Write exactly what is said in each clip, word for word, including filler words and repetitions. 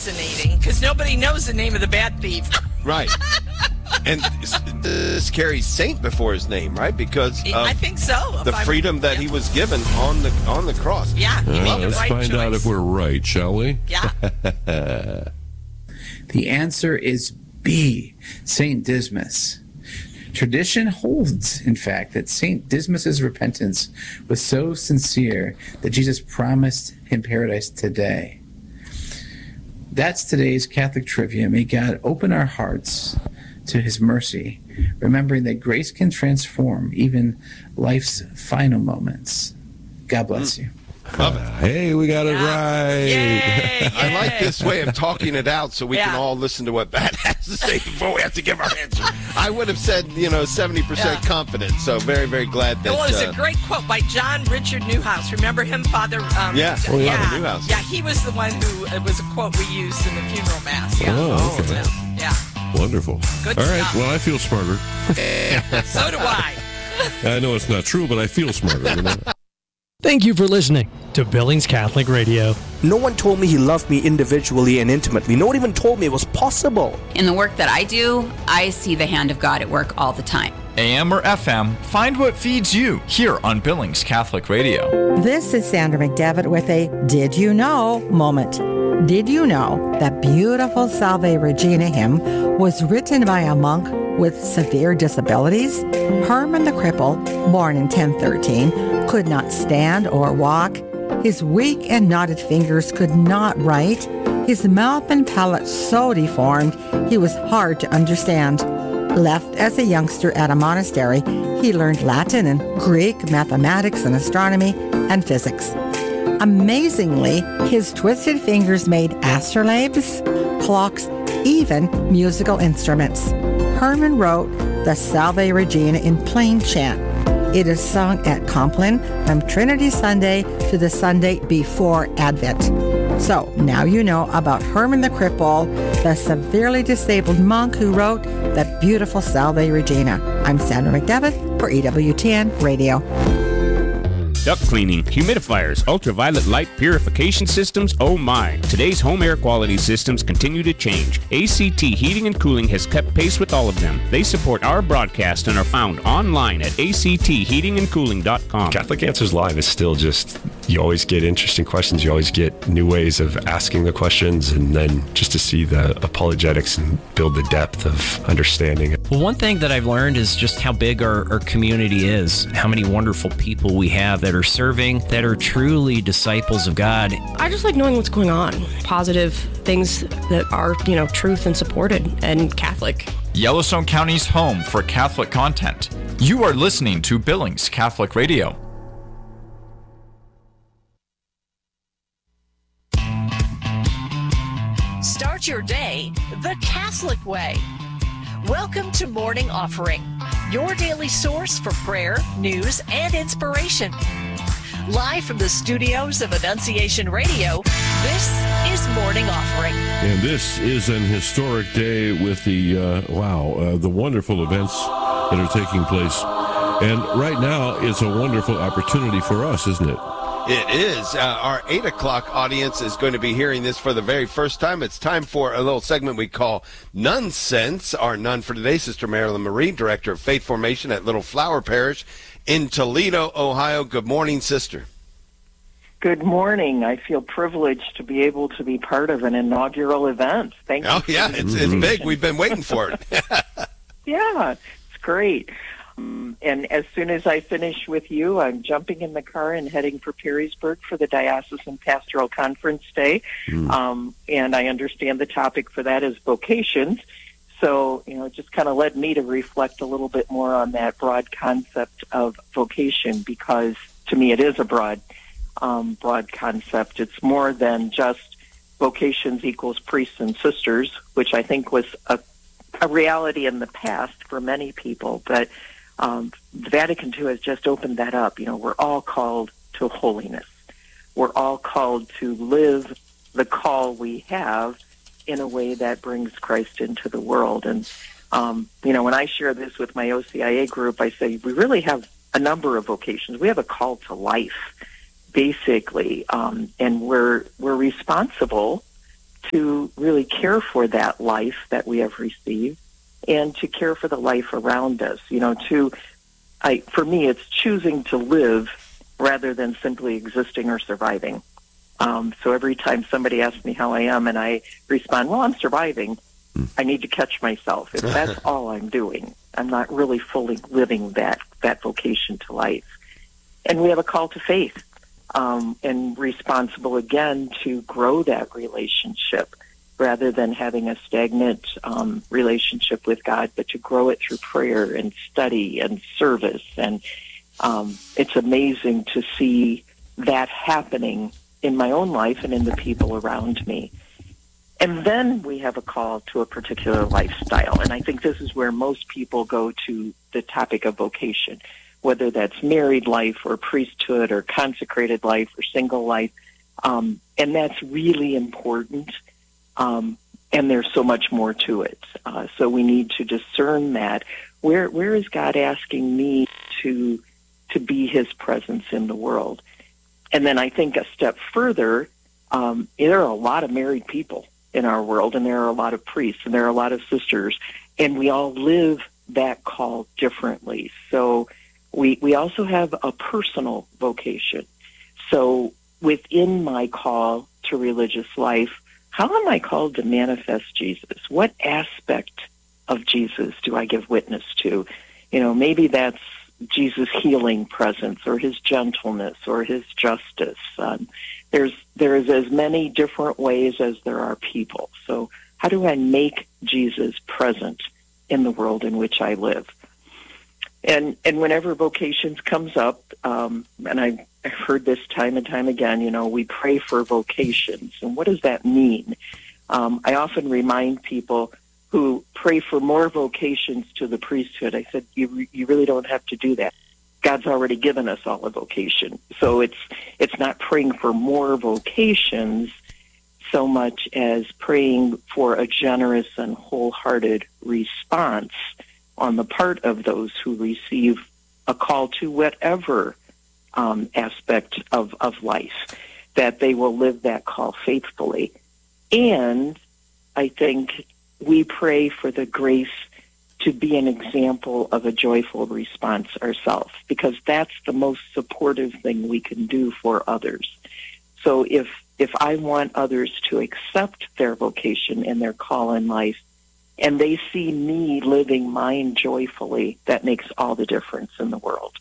Fascinating, because nobody knows the name of the bad thief. Right. And this carries saint before his name, right? Because of I think so. the freedom I'm, that yeah. he was given on the on the cross. Yeah, he uh, made the let's right find choice. out if we're right, shall we? Yeah. The answer is B, Saint Dismas. Tradition holds, in fact, that Saint Dismas's repentance was so sincere that Jesus promised him paradise today. That's today's Catholic trivia. May God open our hearts to his mercy, remembering that grace can transform even life's final moments. God bless you. Love it. Uh, hey, we got it yeah. right. Yay, I yay. like this way of talking it out so we yeah. can all listen to what Pat has to say before we have to give our answer. I would have said, you know, seventy percent yeah. confidence, so very, very glad that... Well, it was uh, a great quote by John Richard Newhouse. Remember him, Father? Um, yeah, oh, yeah. Father Newhouse. Yeah, he was the one who, it was a quote we used in the funeral mass. Yeah. Oh, okay. Yeah. Wonderful. Good all right, stuff. well, I feel smarter. So do I. I know it's not true, but I feel smarter, you know? Thank you for listening to Billings Catholic Radio. No one told me he loved me individually and intimately. No one even told me it was possible. In the work that I do, I see the hand of God at work all the time. A M or F M, find what feeds you here on Billings Catholic Radio. This is Sandra McDevitt with a Did You Know moment. Did you know that beautiful Salve Regina hymn was written by a monk with severe disabilities? Herman the Cripple, born in ten thirteen, could not stand or walk. His weak and knotted fingers could not write. His mouth and palate so deformed, he was hard to understand. Left as a youngster at a monastery, he learned Latin and Greek, mathematics and astronomy, and physics. Amazingly, his twisted fingers made astrolabes, clocks, even musical instruments. Herman wrote the Salve Regina in plain chant. It is sung at Compline from Trinity Sunday to the Sunday before Advent. So now you know about Herman the Cripple, the severely disabled monk who wrote the beautiful Salve Regina. I'm Sandra McDevitt for E W T N Radio. Duct cleaning, humidifiers, ultraviolet light purification systems, oh my. Today's home air quality systems continue to change. A C T Heating and Cooling has kept pace with all of them. They support our broadcast and are found online at A C T heating and cooling dot com. Catholic Answers Live is still just, you always get interesting questions. You always get new ways of asking the questions, and then just to see the apologetics and build the depth of understanding. Well, one thing that I've learned is just how big our, our community is, how many wonderful people we have that are serving, that are truly disciples of God. I just like knowing what's going on. Positive things that are, you know, truth and supported and Catholic. Yellowstone County's home for Catholic content. You are listening to Billings Catholic Radio. Start your day the Catholic way. Welcome to Morning Offering, your daily source for prayer, news, and inspiration. Live from the studios of Annunciation Radio, this is Morning Offering. And this is an historic day with the, uh, wow, uh, the wonderful events that are taking place. And right now, it's a wonderful opportunity for us, isn't it? It is. Uh, our eight o'clock audience is going to be hearing this for the very first time. It's time for a little segment we call Nonsense. Our nun for today, Sister Marilyn Marie, Director of Faith Formation at Little Flower Parish in Toledo, Ohio. Good morning, Sister. Good morning. I feel privileged to be able to be part of an inaugural event. Thank you. Oh, yeah, it's, it's big. We've been waiting for it. Yeah, it's great. Um, and as soon as I finish with you, I'm jumping in the car and heading for Perrysburg for the Diocesan Pastoral Conference Day. Mm. Um, and I understand the topic for that is vocations. So, you know, it just kind of led me to reflect a little bit more on that broad concept of vocation, because to me it is a broad, um, broad concept. It's more than just vocations equals priests and sisters, which I think was a, a reality in the past for many people. But um, Vatican two has just opened that up. You know, we're all called to holiness. We're all called to live the call we have in a way that brings Christ into the world. And, um, you know, when I share this with my O C I A group, I say we really have a number of vocations. We have a call to life, basically, um, and we're we're responsible to really care for that life that we have received and to care for the life around us. You know, to, I, for me, it's choosing to live rather than simply existing or surviving. Um, so every time somebody asks me how I am and I respond, well, I'm surviving, I need to catch myself. If that's all I'm doing, I'm not really fully living that, that vocation to life. And we have a call to faith, um, and responsible again to grow that relationship rather than having a stagnant um, relationship with God, but to grow it through prayer and study and service. And um, it's amazing to see that happening in my own life and in the people around me. And then we have a call to a particular lifestyle. And I think this is where most people go to the topic of vocation, whether that's married life or priesthood or consecrated life or single life. Um, and that's really important. Um, and there's so much more to it. Uh, so we need to discern that. Where where is God asking me to to be his presence in the world? And then I think a step further, um, there are a lot of married people in our world, and there are a lot of priests, and there are a lot of sisters, and we all live that call differently. So we we also have a personal vocation. So within my call to religious life, how am I called to manifest Jesus? What aspect of Jesus do I give witness to? You know, maybe that's Jesus' healing presence or his gentleness or his justice. Um, there's there's as many different ways as there are people. So how do I make Jesus present in the world in which I live? And and whenever vocations comes up, um, and I've heard this time and time again, you know, we pray for vocations. And what does that mean? Um, I often remind people who pray for more vocations to the priesthood, I said, you you really don't have to do that. God's already given us all a vocation. So it's it's not praying for more vocations so much as praying for a generous and wholehearted response on the part of those who receive a call to whatever um, aspect of, of life, that they will live that call faithfully. And I think we pray for the grace to be an example of a joyful response ourselves, because that's the most supportive thing we can do for others. So if if I want others to accept their vocation and their call in life, and they see me living mine joyfully, that makes all the difference in the world.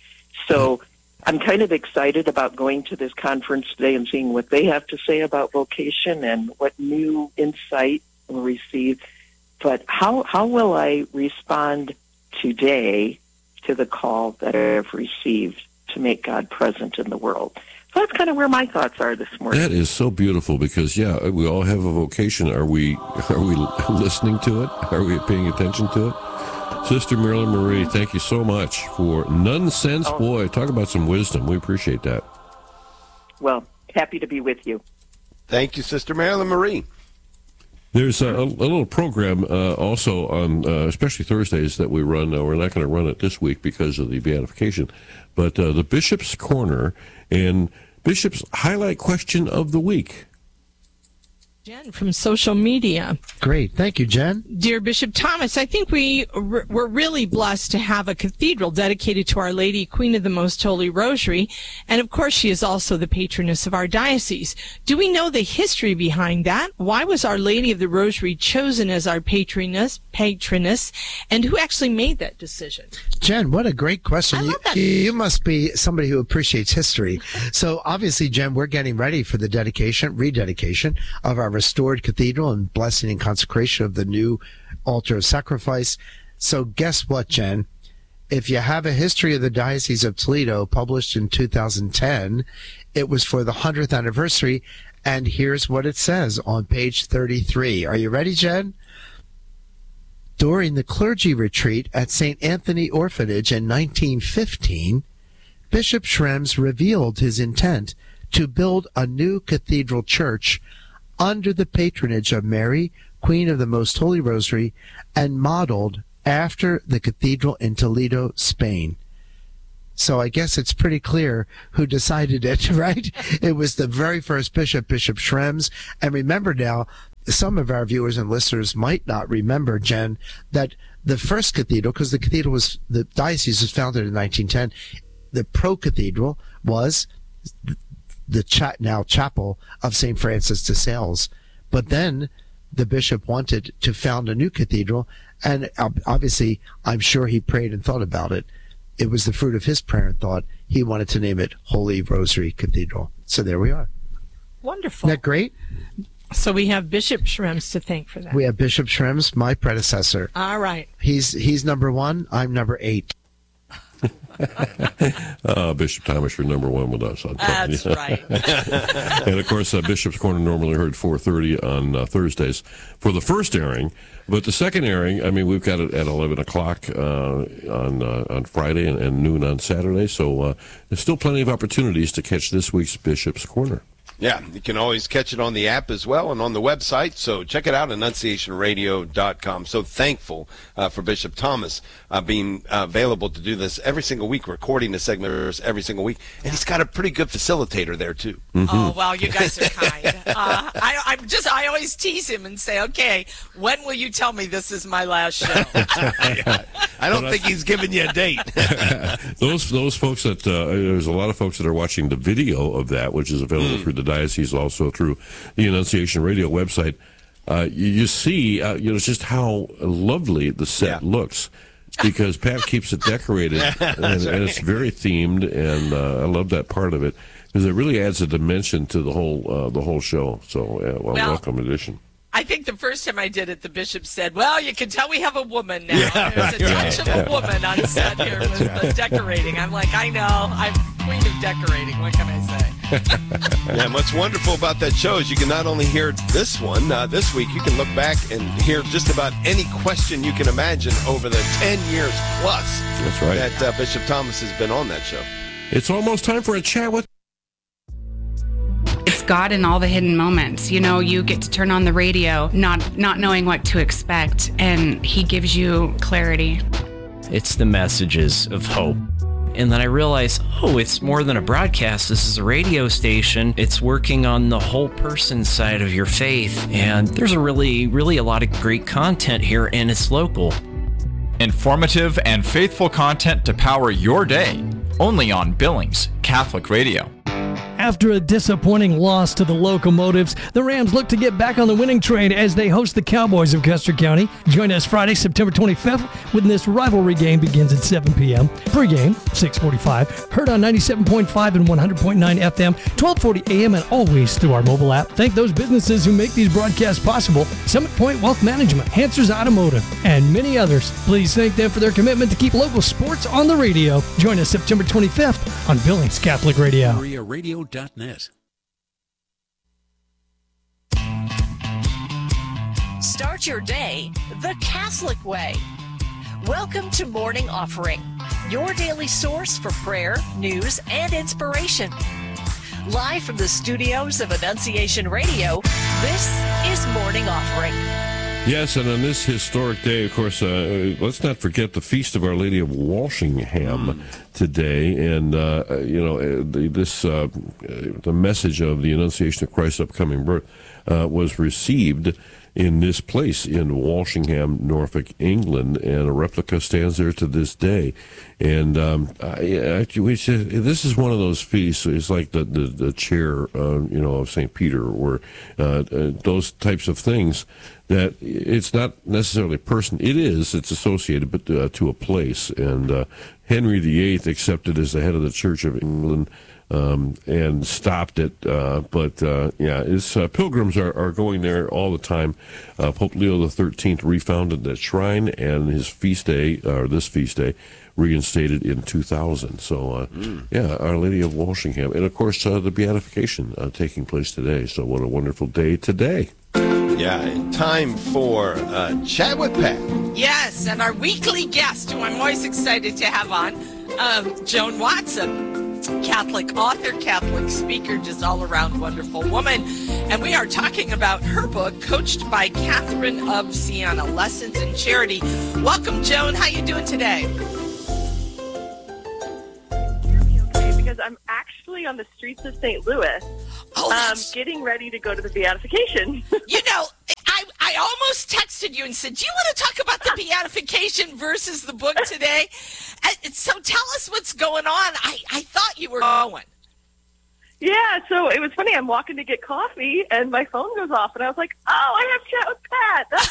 So I'm kind of excited about going to this conference today and seeing what they have to say about vocation and what new insight we'll receive. But how how will I respond today to the call that I have received to make God present in the world? So that's kind of where my thoughts are this morning. That is so beautiful because, yeah, we all have a vocation. Are we are we listening to it? Are we paying attention to it? Sister Marilyn Marie, thank you so much for nonsense. Oh. Boy, talk about some wisdom. We appreciate that. Well, happy to be with you. Thank you, Sister Marilyn Marie. There's a, a little program uh, also on, uh, especially Thursdays, that we run. Uh, we're not going to run it this week because of the beatification, but uh, the Bishop's Corner and Bishop's Highlight Question of the Week. Jen from social media. Great. Thank you, Jen. Dear Bishop Thomas, I think we r- we're really blessed to have a cathedral dedicated to Our Lady, Queen of the Most Holy Rosary. And of course, she is also the patroness of our diocese. Do we know the history behind that? Why was Our Lady of the Rosary chosen as our patroness, patroness? And who actually made that decision? Jen, what a great question. I love that. You, you must be somebody who appreciates history. So obviously, Jen, we're getting ready for the dedication, rededication of our restored cathedral and blessing and consecration of the new altar of sacrifice. So guess what, Jen? If you have a history of the Diocese of Toledo published in two thousand ten, it was for the one hundredth anniversary, and here's what it says on page thirty-three. Are you ready, Jen? During the clergy retreat at Saint Anthony Orphanage in nineteen fifteen, Bishop Schrems revealed his intent to build a new cathedral church under the patronage of Mary, Queen of the Most Holy Rosary, and modeled after the cathedral in Toledo, Spain. So I guess it's pretty clear who decided it, right? It was the very first bishop, Bishop Schrems. And remember now, some of our viewers and listeners might not remember, Jen, that the first cathedral, because the cathedral was, the diocese was founded in nineteen ten, the pro-cathedral was the cha- now chapel of Saint Francis de Sales. But then the bishop wanted to found a new cathedral, and obviously, I'm sure he prayed and thought about it. It was the fruit of his prayer and thought. He wanted to name it Holy Rosary Cathedral. So there we are. Wonderful. Isn't that great? So we have Bishop Schrems to thank for that. We have Bishop Schrems, my predecessor. All right. He's he's number one. I'm number eight. uh, Bishop Thomas, you're number one with us. On That's right. And of course, uh, Bishop's Corner normally heard four thirty on uh, Thursdays for the first airing. But the second airing, I mean, we've got it at eleven o'clock uh, on uh, on Friday and, and noon on Saturday. So uh, there's still plenty of opportunities to catch this week's Bishop's Corner. Yeah, you can always catch it on the app as well and on the website. So check it out, annunciation radio dot com. So thankful uh, for Bishop Thomas uh, being uh, available to do this every single week, recording the segments every single week. And he's got a pretty good facilitator there, too. Mm-hmm. Oh, well, you guys are kind. uh, I, I'm just, I always tease him and say, okay, when will you tell me this is my last show? I don't think he's giving you a date. those those folks that, uh, there's a lot of folks that are watching the video of that, which is available mm. through the diocese, also through the Annunciation Radio website. Uh, you, you see, uh, you know, just how lovely the set yeah. looks, because Pat keeps it decorated, and, right. and it's very themed, and uh, I love that part of it, because it really adds a dimension to the whole uh, the whole show. So, uh, well, well, welcome addition. I think the first time I did it, the bishop said, well, you can tell we have a woman now. Yeah, There's a touch right. of a woman on set here with right. the decorating. I'm like, I know. I'm queen of decorating. What can I say? Yeah, and what's wonderful about that show is you can not only hear this one uh, this week, you can look back and hear just about any question you can imagine over the ten years plus That's right. that uh, Bishop Thomas has been on that show. It's almost time for a chat with It's God in all the hidden moments. You know, you get to turn on the radio, not not knowing what to expect, and he gives you clarity. It's the messages of hope. And then I realized, oh, it's more than a broadcast. This is a radio station. It's working on the whole person side of your faith. And there's a really, really a lot of great content here, and it's local. Informative and faithful content to power your day. Only on Billings Catholic Radio. After a disappointing loss to the Locomotives, the Rams look to get back on the winning train as they host the Cowboys of Custer County. Join us Friday, September twenty-fifth, when this rivalry game begins at seven p.m. Pre-game, six forty-five. Heard on ninety-seven point five and one hundred point nine F M, twelve forty A M, and always through our mobile app. Thank those businesses who make these broadcasts possible. Summit Point Wealth Management, Hansers Automotive, and many others. Please thank them for their commitment to keep local sports on the radio. Join us September twenty-fifth on Billings Catholic Radio. Maria Radio dot net. Start your day the Catholic way. Welcome to Morning Offering, your daily source for prayer, news, and inspiration. Live from the studios of Annunciation Radio, this is Morning Offering. Yes, and on this historic day, of course, uh, let's not forget the Feast of Our Lady of Walsingham mm. today. And, uh, you know, the, this uh, the message of the Annunciation of Christ's upcoming birth uh, was received in this place in Walsingham, Norfolk, England, and a replica stands there to this day. And um, I, I, we said, this is one of those feasts. It's like the the, the chair, uh, you know, of Saint Peter, or uh, uh, those types of things. That it's not necessarily a person. It is. It's associated, but uh, to a place. And uh, Henry the Eighth accepted as the head of the Church of England. Um, and stopped it, uh, but uh, yeah, it's, uh, pilgrims are, are going there all the time. Uh, Pope Leo the Thirteenth refounded that shrine, and his feast day, or this feast day, reinstated in two thousand. So, uh, mm. yeah, Our Lady of Walsingham, and of course uh, the beatification uh, taking place today. So, what a wonderful day today! Yeah, time for uh, Chat with Pat. Yes, and our weekly guest, who I'm always excited to have on, um, Joan Watson. Catholic author, Catholic speaker, just all-around wonderful woman. And we are talking about her book, Coached by Catherine of Siena, Lessons in Charity. Welcome, Joan. How you doing today? actually on the streets of Saint Louis, Oh, um, that's- getting ready to go to the beatification. You know, I, I almost texted you and said, do you want to talk about the beatification versus the book today? And so tell us what's going on. I, I thought you were going. Yeah, so it was funny. I'm walking to get coffee, and my phone goes off, and I was like, oh, I have chat with Pat. That's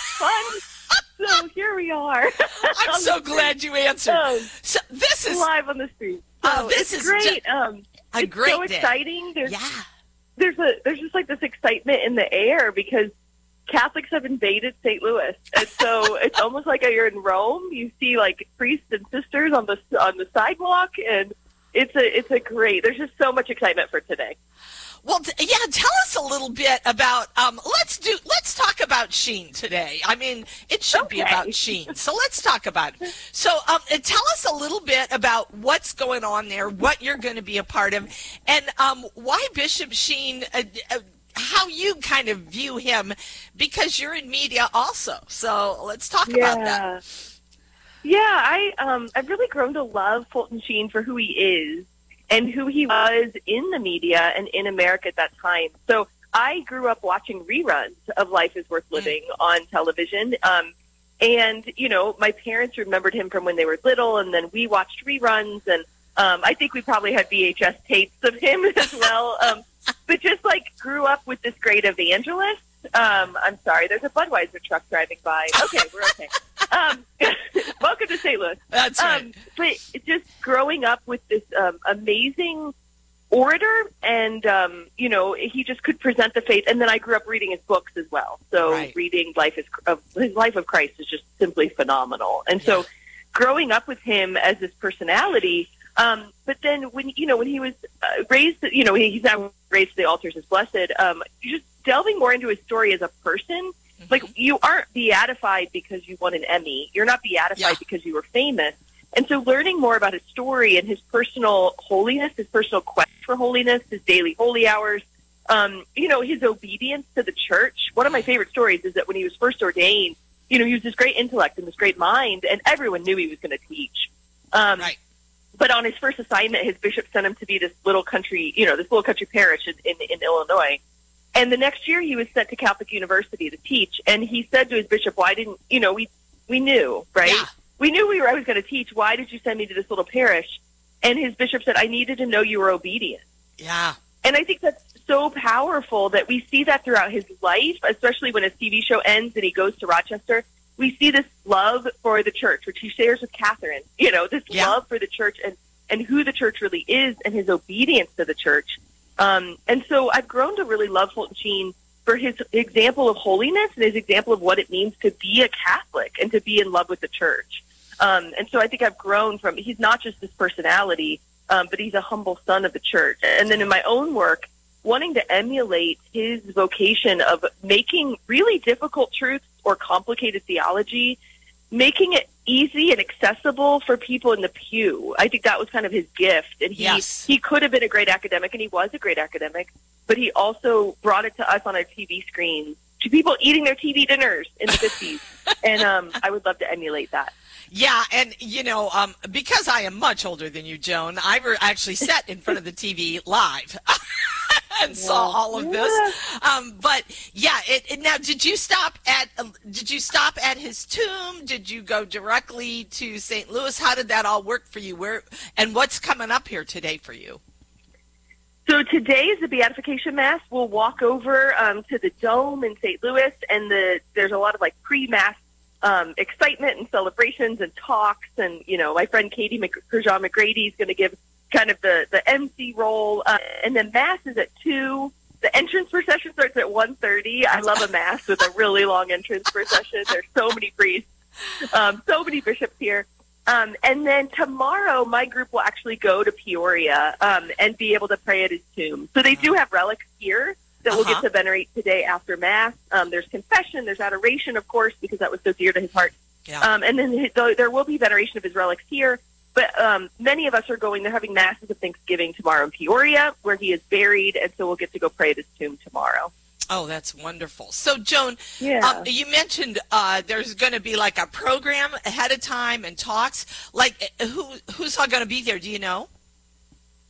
fun. So here we are. I'm so glad you answered. Um, So this is live on the street. So Oh, this it's is great. ju- um, a it's great so day. exciting. There's, Yeah. There's a there's just like this excitement in the air because Catholics have invaded Saint Louis, and so it's almost like you're in Rome. You see like priests and sisters on the on the sidewalk, and it's a it's a great. There's just so much excitement for today. Well, t- yeah, tell us a little bit about, um, let's do, let's talk about Sheen today. I mean, it should be about Sheen. So let's talk about it. So um, uh, tell us a little bit about what's going on there, what you're going to be a part of, and um, why Bishop Sheen, uh, uh, how you kind of view him, because you're in media also. So let's talk about that. Yeah, I um I've really grown to love Fulton Sheen for who he is and who he was in the media and in America at that time. So I grew up watching reruns of Life is Worth Living on television. Um, and, you know, my parents remembered him from when they were little, and then we watched reruns, and um, I think we probably had V H S tapes of him as well. Um, but just, like, grew up with this great evangelist. Um, I'm sorry, there's a Budweiser truck driving by. Okay, we're okay. Um, welcome to Saint Louis. That's right. Um, but just growing up with this um, amazing orator, and um, you know, he just could present the faith. And then I grew up reading his books as well. So Right. reading Life is of his Life of Christ is just simply phenomenal. And so, growing up with him as this personality. Um, but then when you know when he was uh, raised, you know, he's now raised to the altars as blessed. Um, just delving more into his story as a person. Like, you aren't beatified because you won an Emmy. You're not beatified because you were famous. And so learning more about his story and his personal holiness, his personal quest for holiness, his daily holy hours, um, you know, his obedience to the church. One of my favorite stories is that when he was first ordained, you know, he was this great intellect and this great mind, and everyone knew he was going to teach. Um, right. But on his first assignment, his bishop sent him to be this little country, you know, this little country parish in, in, in Illinois. And the next year he was sent to Catholic University to teach. And he said to his bishop, why didn't, you know, we, we knew, right? Yeah. We knew we were, I was going to teach. Why did you send me to this little parish? And his bishop said, I needed to know you were obedient. Yeah. And I think that's so powerful that we see that throughout his life, especially when his T V show ends and he goes to Rochester. We see this love for the church, which he shares with Catherine, you know, this Yeah. love for the church and, and who the church really is and his obedience to the church. Um, and so I've grown to really love Fulton Sheen for his example of holiness and his example of what it means to be a Catholic and to be in love with the church. Um, and so I think I've grown from, he's not just this personality, um, but he's a humble son of the church. And then in my own work, wanting to emulate his vocation of making really difficult truths or complicated theology, making it easy and accessible for people in the pew. I think that was kind of his gift. And he, Yes. he could have been a great academic, and he was a great academic, but he also brought it to us on our T V screens, to people eating their T V dinners in the fifties. And um, I would love to emulate that. Yeah, and, you know, um, because I am much older than you, Joan, I re- actually sat in front of the T V live and saw all of this. Um, but, yeah, it, it, now, did you stop at uh, did you stop at his tomb? Did you go directly to Saint Louis? How did that all work for you? Where and what's coming up here today for you? So today is the Beatification Mass. We'll walk over um, to the Dome in Saint Louis, and the there's a lot of, like, pre-Mass Um, excitement and celebrations and talks, and you know, my friend Katie Kurjan McGrady is going to give kind of the the M C role, uh, and then Mass is at two. The entrance procession starts at one thirty. I love a Mass with a really long entrance procession. There's so many priests, um, so many bishops here, um, and then tomorrow my group will actually go to Peoria um, and be able to pray at his tomb. So they do have relics here that we'll Uh-huh. get to venerate today after Mass. Um, there's confession, there's adoration, of course, because that was so dear to his heart. Yeah. Um, and then his, there will be veneration of his relics here. But um, many of us are going, they're having Masses of Thanksgiving tomorrow in Peoria, where he is buried, and so we'll get to go pray at his tomb tomorrow. Oh, that's wonderful. So, Joan, Yeah. um, you mentioned uh, there's going to be like a program ahead of time and talks. Like, uh, who who's all going to be there? Do you know?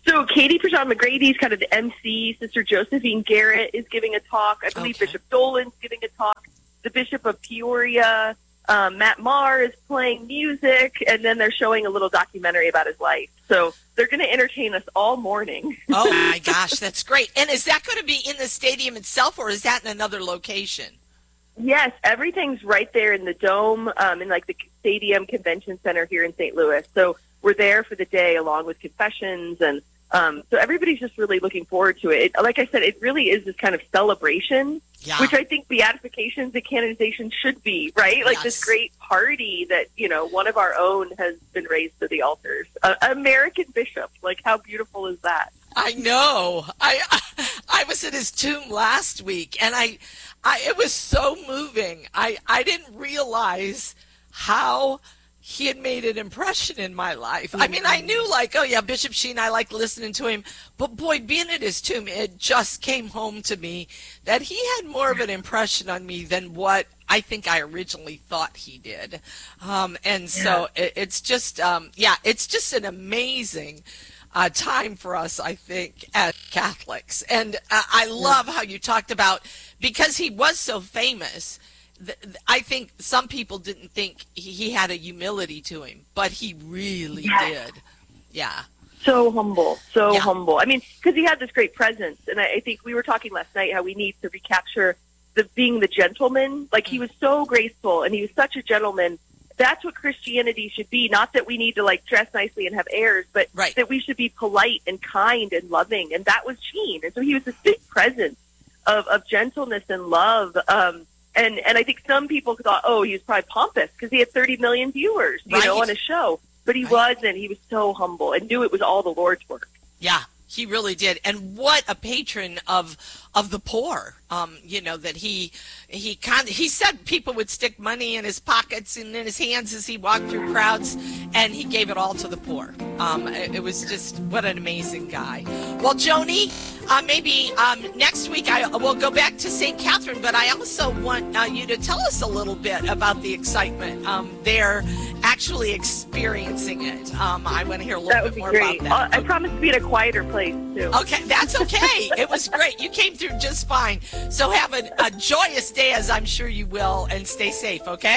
So Katie Prejean McGrady's kind of the M C. Sister Josephine Garrett is giving a talk. I believe Okay. Bishop Dolan's giving a talk. The Bishop of Peoria, um, Matt Maher, is playing music, and then they're showing a little documentary about his life. So they're going to entertain us all morning. Oh my gosh, that's great. And is that going to be in the stadium itself, or is that in another location? Yes, everything's right there in the dome, um, in like the Stadium Convention Center here in Saint Louis. So we're there for the day along with confessions, and um, so everybody's just really looking forward to it. it. Like I said, it really is this kind of celebration, Yeah. which I think beatifications and canonizations should be, right? Like Yes. this great party that, you know, one of our own has been raised to the altars. An American bishop, like how beautiful is that? I know. I, I I was at his tomb last week, and I, I it was so moving. I I didn't realize how he had made an impression in my life. I mean, I knew, like, oh yeah, Bishop Sheen, I like listening to him, but boy, being at his tomb, it just came home to me that he had more of an impression on me than what I think I originally thought he did. Um, and so it, it's just, um, yeah, it's just an amazing Uh, time for us, I think, as Catholics. And uh, I love how you talked about, because he was so famous, th- th- I think some people didn't think he, he had a humility to him, but he really Yes. did. Yeah. So humble, so Yeah. humble. I mean, because he had this great presence, and I, I think we were talking last night how we need to recapture the being the gentleman. Like he was so graceful, and he was such a gentleman. That's what Christianity should be. Not that we need to like dress nicely and have airs, but right. that we should be polite and kind and loving. And that was Sheen. And so he was this big presence of, of gentleness and love. Um, and, and I think some people thought, oh, he was probably pompous because he had thirty million viewers, you Right. know, on his show. But he Right. wasn't. He was so humble and knew it was all the Lord's work. Yeah, he really did. And what a patron of of the poor. Um, you know, that he he kind of, he said people would stick money in his pockets and in his hands as he walked through crowds, and he gave it all to the poor. Um, it, it was just, what an amazing guy. Well, Joni, uh, maybe um, next week I will go back to Saint Catherine, but I also want uh, you to tell us a little bit about the excitement. Um, they're actually experiencing it. Um, I want to hear a little That would bit be more great. about that. Uh, I promise to be in a quieter place, too. Okay, that's okay. It was great. You came through just fine. So have a, a joyous day, as I'm sure you will, and stay safe, okay?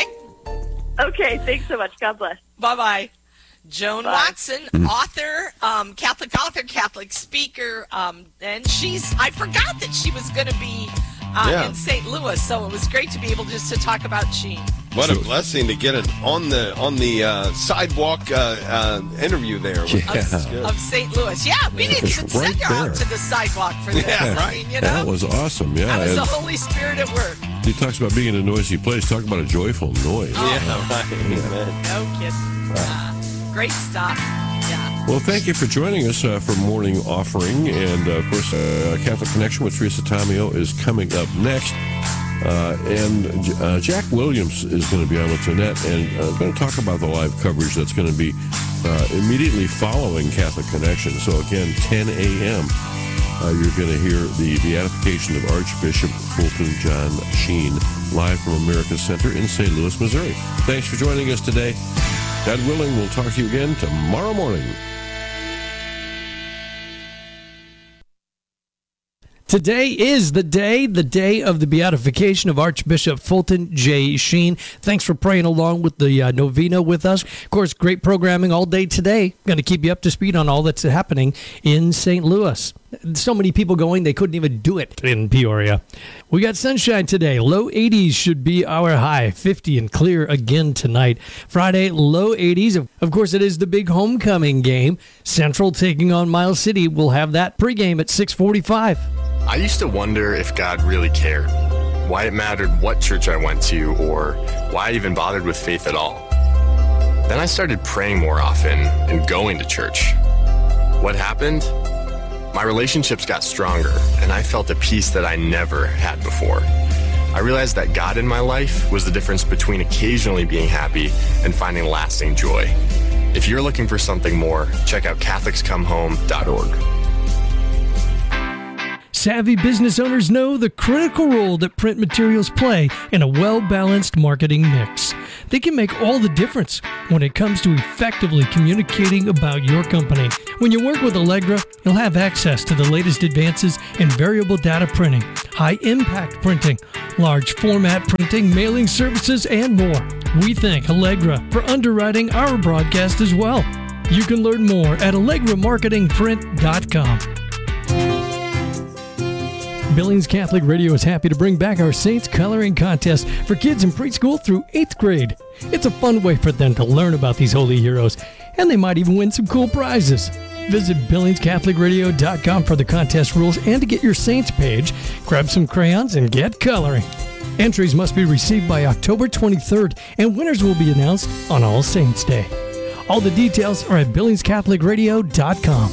Okay, thanks so much. God bless. Bye-bye. Joan Bye. Watson, author, um, Catholic author, Catholic speaker, um, and she's, I forgot that she was going to be uh, Yeah. in Saint Louis, so it was great to be able just to talk about Sheen. What a blessing to get it on the on the uh, sidewalk uh, uh, interview there. With Yeah. Of Saint Louis. Yeah, we didn't It's even send right her out there. to the sidewalk for this. Yeah, I right. mean, you know, That was awesome. Yeah. that was and the Holy Spirit at work. he talks about being in a noisy place. Talk about a joyful noise. Yeah, right. Amen. No kidding. Yeah. Great stuff. Yeah. Well, thank you for joining us uh, for Morning Offering. And, uh, of course, uh, Catholic Connection with Teresa Tomeo is coming up next. Uh, and uh, Jack Williams is going to be on with Jeanette and uh, going to talk about the live coverage that's going to be uh, immediately following Catholic Connection. So, again, ten a.m., uh, you're going to hear the beatification of Archbishop Fulton John Sheen live from America Center in Saint Louis, Missouri. Thanks for joining us today. God willing, we'll talk to you again tomorrow morning. Today is the day, the day of the beatification of Archbishop Fulton J. Sheen. Thanks for praying along with the uh, novena with us. Of course, great programming all day today. Going to keep you up to speed on all that's happening in Saint Louis. So many people going, they couldn't even do it in Peoria. We got sunshine today. Low eighties should be our high. fifty and clear again tonight. Friday, low eighties. Of course, it is the big homecoming game. Central taking on Miles City. We'll have that pregame at six forty-five. I used to wonder if God really cared, why it mattered what church I went to, or why I even bothered with faith at all. Then I started praying more often and going to church. What happened? My relationships got stronger, and I felt a peace that I never had before. I realized that God in my life was the difference between occasionally being happy and finding lasting joy. If you're looking for something more, check out Catholics Come Home dot org. Savvy business owners know the critical role that print materials play in a well-balanced marketing mix. They can make all the difference when it comes to effectively communicating about your company. When you work with Allegra, you'll have access to the latest advances in variable data printing, high-impact printing, large format printing, mailing services, and more. We thank Allegra for underwriting our broadcast as well. You can learn more at allegra marketing print dot com. Billings Catholic Radio is happy to bring back our Saints Coloring Contest for kids in preschool through eighth grade. It's a fun way for them to learn about these holy heroes, and they might even win some cool prizes. Visit billings catholic radio dot com for the contest rules and to get your Saints page. Grab some crayons and get coloring. Entries must be received by October twenty-third, and winners will be announced on All Saints Day. All the details are at billings catholic radio dot com.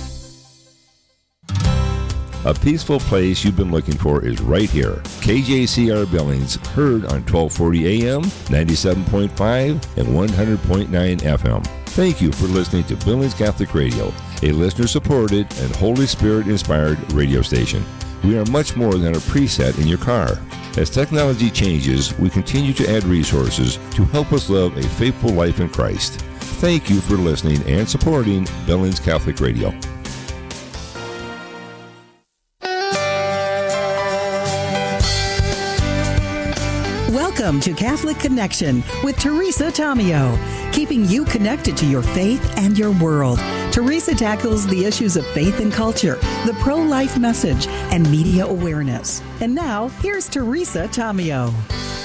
A peaceful place you've been looking for is right here. K J C R Billings, heard on twelve forty A M, ninety-seven point five, and one hundred point nine F M. Thank you for listening to Billings Catholic Radio, a listener-supported and Holy Spirit-inspired radio station. We are much more than a preset in your car. As technology changes, we continue to add resources to help us live a faithful life in Christ. Thank you for listening and supporting Billings Catholic Radio. Welcome to Catholic Connection with Teresa Tomeo, keeping you connected to your faith and your world. Teresa tackles the issues of faith and culture, the pro-life message, and media awareness. And now, here's Teresa Tomeo.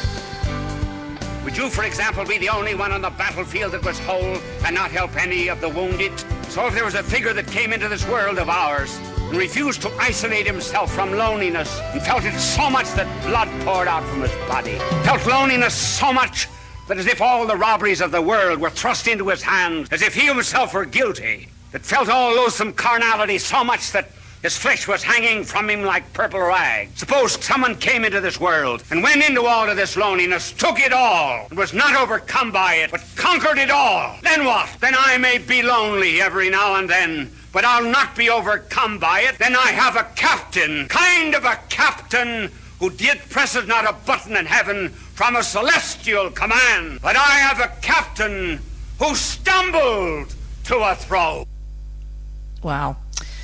Would you, for example, be the only one on the battlefield that was whole and not help any of the wounded? So if there was a figure that came into this world of ours and refused to isolate himself from loneliness and felt it so much that blood poured out from his body, felt loneliness so much that as if all the robberies of the world were thrust into his hands, as if he himself were guilty, that felt all loathsome carnality so much that his flesh was hanging from him like purple rags. Suppose someone came into this world and went into all of this loneliness, took it all, and was not overcome by it, but conquered it all. Then what? Then I may be lonely every now and then, but I'll not be overcome by it. Then I have a captain, kind of a captain, who did presses not a button in heaven from a celestial command. But I have a captain who stumbled to a throw. Wow.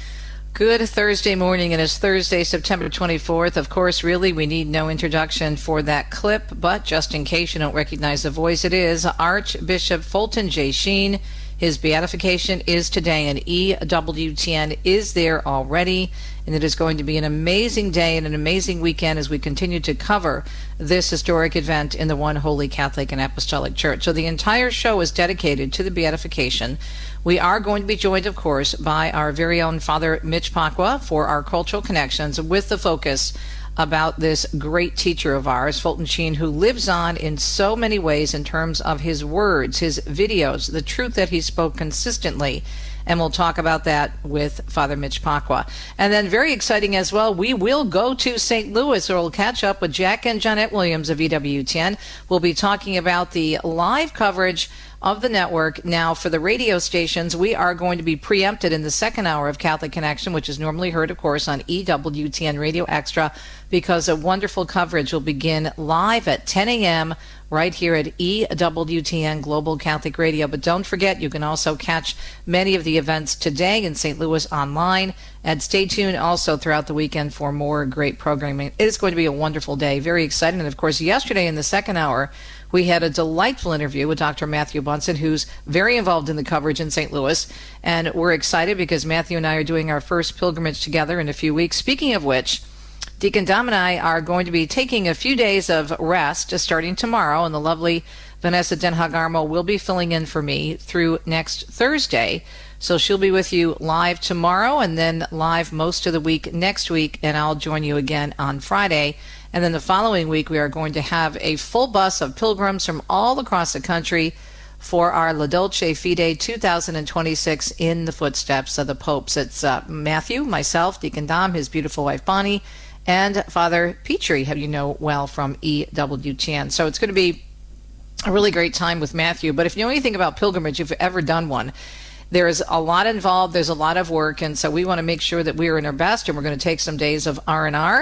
Good Thursday morning, and it's Thursday, September twenty-fourth. Of course, really, we need no introduction for that clip, but just in case you don't recognize the voice, it is Archbishop Fulton J. Sheen. His beatification is today, and E W T N is there already, and it is going to be an amazing day and an amazing weekend as we continue to cover this historic event in the One Holy Catholic and Apostolic Church. So the entire show is dedicated to the beatification. We are going to be joined, of course, by our very own Father Mitch Pacwa for our cultural connections, with the focus about this great teacher of ours, Fulton Sheen, who lives on in so many ways in terms of his words, his videos, the truth that he spoke consistently. And we'll talk about that with Father Mitch Pacwa. And then very exciting as well, we will go to Saint Louis, where we'll catch up with Jack and Jeanette Williams of E W T N. We'll be talking about the live coverage of the network. Now, for the radio stations, we are going to be preempted in the second hour of Catholic Connection, which is normally heard, of course, on E W T N Radio Extra, because a wonderful coverage will begin live at ten a.m. right here at E W T N Global Catholic Radio. But don't forget, you can also catch many of the events today in Saint Louis online. And stay tuned also throughout the weekend for more great programming. It is going to be a wonderful day. Very exciting. And, of course, yesterday in the second hour, we had a delightful interview with Doctor Matthew Bunson, who's very involved in the coverage in Saint Louis. And we're excited because Matthew and I are doing our first pilgrimage together in a few weeks. Speaking of which, Deacon Dom and I are going to be taking a few days of rest starting tomorrow, and the lovely Vanessa Den Hagarmo will be filling in for me through next Thursday. So she'll be with you live tomorrow and then live most of the week next week, and I'll join you again on Friday. And then the following week, we are going to have a full bus of pilgrims from all across the country for our La Dolce Fide two thousand twenty-six in the footsteps of the popes. It's uh, Matthew, myself, Deacon Dom, his beautiful wife Bonnie, and Father Petrie, who you know well from E W T N. So it's going to be a really great time with Matthew. But if you know anything about pilgrimage, if you've ever done one, there's a lot involved, there's a lot of work, and so we want to make sure that we are in our best, and we're going to take some days of R and R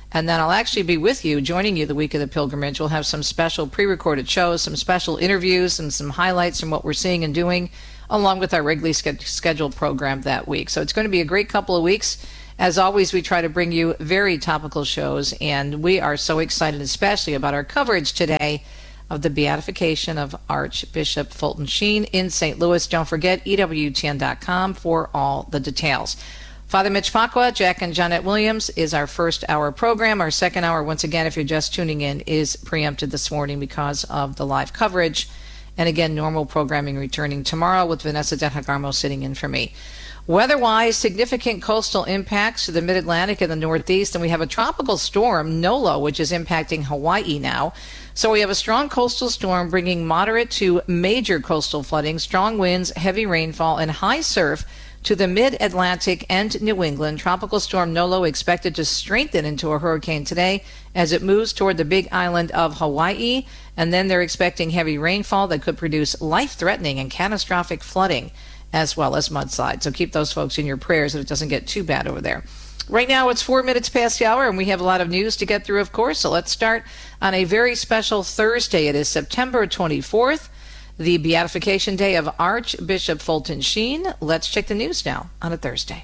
And then I'll actually be with you, joining you the week of the pilgrimage. We'll have some special pre-recorded shows, some special interviews, and some highlights from what we're seeing and doing, along with our regularly scheduled program that week. So it's going to be a great couple of weeks. As always, we try to bring you very topical shows, and we are so excited, especially about our coverage today of the beatification of Archbishop Fulton Sheen in Saint Louis. Don't forget E W T N dot com for all the details. Father Mitch Pacwa, Jack and Jonette Williams is our first hour program. Our second hour, once again, if you're just tuning in, is preempted this morning because of the live coverage. And again, normal programming returning tomorrow with Vanessa Dejagarmo sitting in for me. Weather-wise, significant coastal impacts to the mid-Atlantic and the Northeast, and we have a tropical storm, Nolo, which is impacting Hawaii now. So we have a strong coastal storm bringing moderate to major coastal flooding, strong winds, heavy rainfall, and high surf to the mid-Atlantic and New England. Tropical storm Nolo expected to strengthen into a hurricane today as it moves toward the big island of Hawaii, and then they're expecting heavy rainfall that could produce life-threatening and catastrophic flooding as well as mudslides. So keep those folks in your prayers if it doesn't get too bad over there. Right now it's four minutes past the hour, and we have a lot of news to get through, of course. So let's start on a very special Thursday. It is September twenty-fourth, the beatification day of Archbishop Fulton Sheen. Let's check the news now on a Thursday.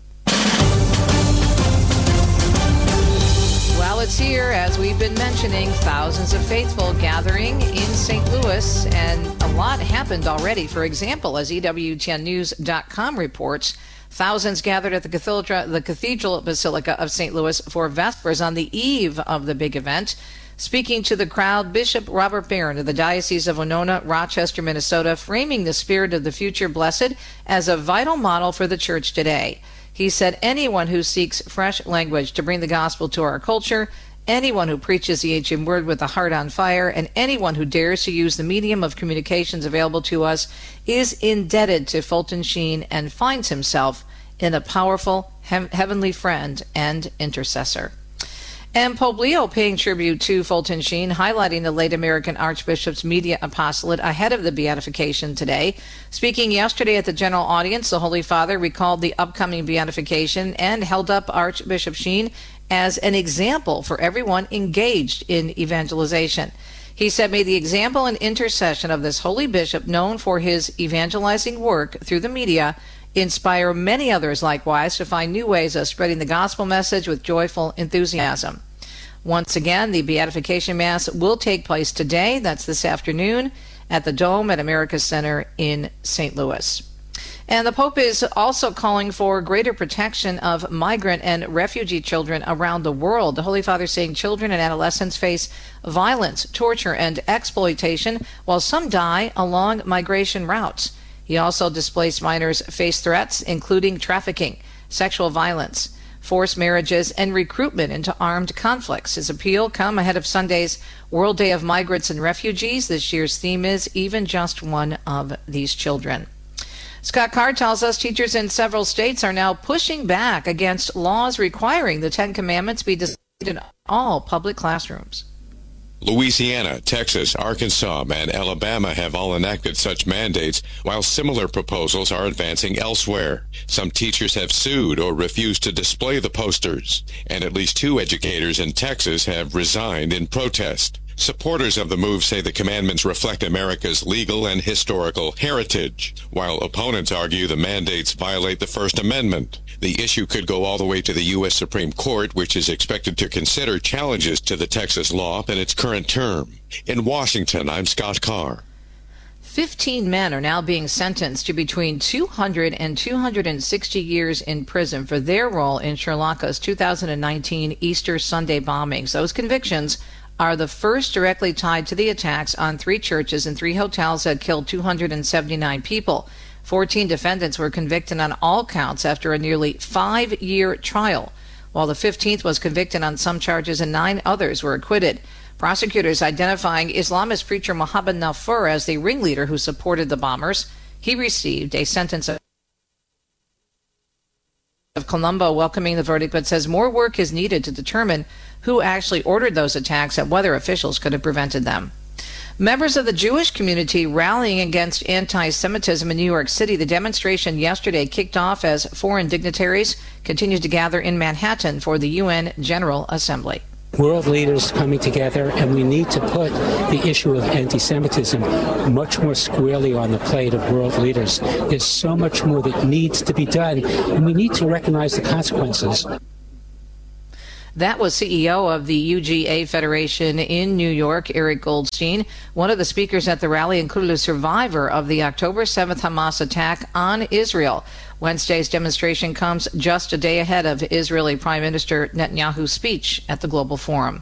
Well, it's here, as we've been mentioning, thousands of faithful gathering in Saint Louis, and a lot happened already. For example, as E W T N news dot com reports, thousands gathered at the Cathedral, the Cathedral Basilica of Saint Louis for Vespers on the eve of the big event. Speaking to the crowd, Bishop Robert Barron of the Diocese of Winona, Rochester, Minnesota, framing the Spirit of the Future Blessed as a vital model for the church today. He said, anyone who seeks fresh language to bring the gospel to our culture, anyone who preaches the ancient word with a heart on fire, and anyone who dares to use the medium of communications available to us is indebted to Fulton Sheen and finds himself in a powerful he- heavenly friend and intercessor. And Pope Leo paying tribute to Fulton Sheen, highlighting the late American Archbishop's media apostolate ahead of the beatification today. Speaking yesterday at the general audience, the Holy Father recalled the upcoming beatification and held up Archbishop Sheen as an example for everyone engaged in evangelization. He said, may the example and intercession of this holy bishop, known for his evangelizing work through the media, inspire many others likewise to find new ways of spreading the gospel message with joyful enthusiasm. Once again, the Beatification Mass will take place today, that's this afternoon, at the Dome at America Center in Saint Louis. And the Pope is also calling for greater protection of migrant and refugee children around the world. The Holy Father saying children and adolescents face violence, torture, and exploitation, while some die along migration routes. He also displaced minors face threats, including trafficking, sexual violence, forced marriages, and recruitment into armed conflicts. His appeal come ahead of Sunday's World Day of Migrants and Refugees. This year's theme is Even Just One of These Children. Scott Carr tells us teachers in several states are now pushing back against laws requiring the Ten Commandments be displayed in all public classrooms. Louisiana, Texas, Arkansas, and Alabama have all enacted such mandates, while similar proposals are advancing elsewhere. Some teachers have sued or refused to display the posters, and at least two educators in Texas have resigned in protest. Supporters of the move say the commandments reflect America's legal and historical heritage, while opponents argue the mandates violate the First Amendment. The issue could go all the way to the U S Supreme Court, which is expected to consider challenges to the Texas law in its current term. In Washington, I'm Scott Carr. Fifteen men are now being sentenced to between two hundred and two hundred sixty years in prison for their role in Sri Lanka's two thousand nineteen Easter Sunday bombings. Those convictions are the first directly tied to the attacks on three churches and three hotels that killed two hundred seventy-nine people. fourteen defendants were convicted on all counts after a nearly five-year trial, while the fifteenth was convicted on some charges and nine others were acquitted. Prosecutors identifying Islamist preacher Muhammad Nafur as the ringleader who supported the bombers. He received a sentence of of Colombo welcoming the verdict, but says more work is needed to determine who actually ordered those attacks and whether officials could have prevented them. Members of the Jewish community rallying against anti-Semitism in New York City. The demonstration yesterday kicked off as foreign dignitaries continued to gather in Manhattan for the U N General Assembly. World leaders coming together, and we need to put the issue of anti-Semitism much more squarely on the plate of world leaders. There's so much more that needs to be done, and we need to recognize the consequences. That was C E O of the U G A Federation in New York, Eric Goldstein. One of the speakers at the rally included a survivor of the October seventh Hamas attack on Israel. Wednesday's demonstration comes just a day ahead of Israeli Prime Minister Netanyahu's speech at the Global Forum.